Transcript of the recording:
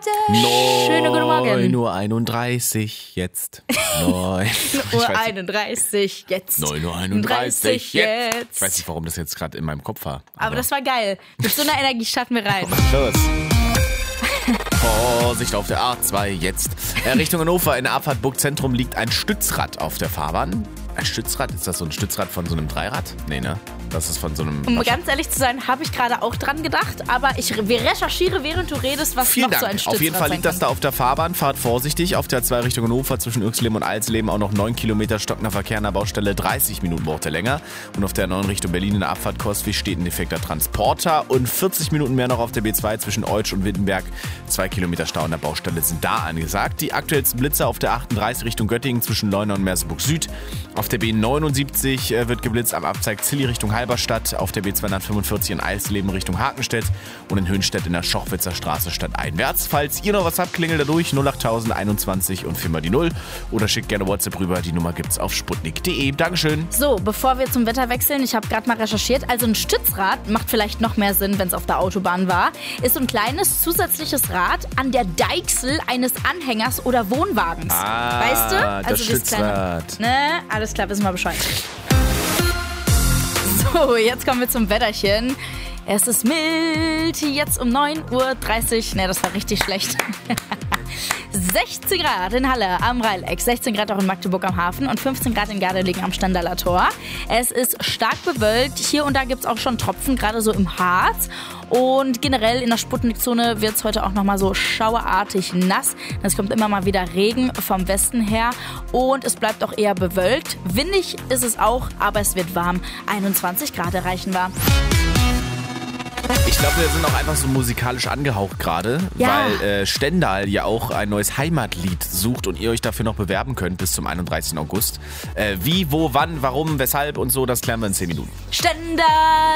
Schönen guten Morgen. 9:31 Uhr jetzt. 9:31 Uhr jetzt. 9:31 Uhr jetzt. Ich weiß nicht, warum das jetzt gerade in meinem Kopf war. Aber das war geil. Mit so einer Energie starten wir rein. Los. Vorsicht auf der A2 jetzt. Richtung Hannover in der Abfahrt Burgzentrum liegt ein Stützrad auf der Fahrbahn. Ein Stützrad? Ist das so ein Stützrad von so einem Dreirad? Nee, ne? Das ist von so einem... Um ganz ehrlich zu sein, habe ich gerade auch dran gedacht, aber wir recherchiere, während du redest, was Vielen noch Dank. so ein Stützrad Auf jeden Fall liegt das da auf der Fahrbahn. Fahrt vorsichtig. Auf der A2 Richtung Hannover zwischen Uexleben und Alsleben auch noch 9 Kilometer stockender Verkehr an der Baustelle. 30 Minuten braucht er länger. Und auf der 9 Richtung Berlin in der Abfahrt Costwig steht ein defekter Transporter. Und 40 Minuten mehr noch auf der B2 zwischen Eutsch und Wittenberg. 2 Kilometer Stau an der Baustelle sind da angesagt. Die aktuellsten Blitzer auf der 38 Richtung Göttingen zwischen Leuna und Merseburg Süd. Auf der B79 wird geblitzt am Abzweig Zilli Richtung Halberstadt. Auf der B245 in Eisleben Richtung Hakenstedt und in Höhenstedt in der Schochwitzer Straße stadteinwärts. Falls ihr noch was habt, klingelt da durch 08000 21 und 4 mal die 0 oder schickt gerne WhatsApp rüber. Die Nummer gibt's auf sputnik.de. Dankeschön. So, bevor wir zum Wetter wechseln, ich habe gerade mal recherchiert. Also ein Stützrad macht vielleicht noch mehr Sinn, wenn es auf der Autobahn war. Ist so ein kleines zusätzliches Rad an der Deichsel eines Anhängers oder Wohnwagens. Weißt du? Also das Stützrad. Ne? Alles klar, wissen wir Bescheid. So, jetzt kommen wir zum Wetterchen. Es ist mild, jetzt um 9:30 Uhr. Ne, das war richtig schlecht. 16 Grad in Halle am Rheineck, 16 Grad auch in Magdeburg am Hafen und 15 Grad in Gardelegen am Stendaler Tor. Es ist stark bewölkt. Hier und da gibt es auch schon Tropfen, gerade so im Harz. Und generell in der Sputnik-Zone wird es heute auch nochmal so schauerartig nass. Es kommt immer mal wieder Regen vom Westen her und es bleibt auch eher bewölkt. Windig ist es auch, aber es wird warm. 21 Grad erreichen wir. Ich glaube, wir sind auch einfach so musikalisch angehaucht gerade, Ja. weil Stendal ja auch ein neues Heimatlied sucht und ihr euch dafür noch bewerben könnt bis zum 31. August. Wie, wo, wann, warum, weshalb und so, das klären wir in 10 Minuten. Stendal!